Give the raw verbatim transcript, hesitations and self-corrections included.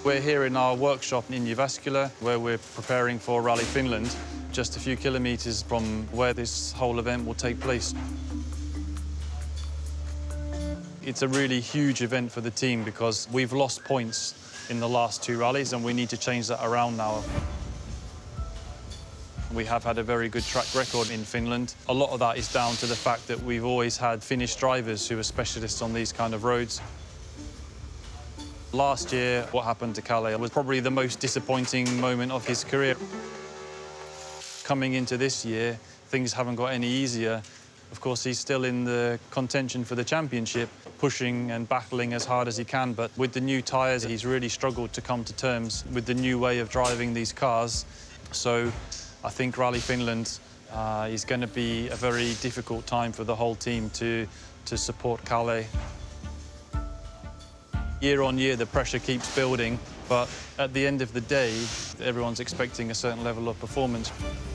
We're here in our workshop in Jyväskylä, where we're preparing for Rally Finland, just a few kilometres from where this whole event will take place. It's a really huge event for the team because we've lost points in the last two rallies and we need to change that around now. We have had a very good track record in Finland. A lot of that is down to the fact that we've always had Finnish drivers who are specialists on these kind of roads. Last year, what happened to Kalle was probably the most disappointing moment of his career. Coming into this year, things haven't got any easier. Of course, he's still in the contention for the championship, pushing and battling as hard as he can, but with the new tyres, he's really struggled to come to terms with the new way of driving these cars. So I think Rally Finland uh, is going to be a very difficult time for the whole team to, to support Kalle. Year on year, the pressure keeps building, but at the end of the day, everyone's expecting a certain level of performance.